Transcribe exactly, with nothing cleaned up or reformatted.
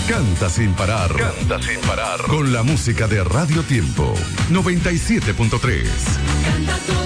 Canta sin parar. Canta sin parar. Con la música de Radio Tiempo. noventa y siete punto tres. Canta todo.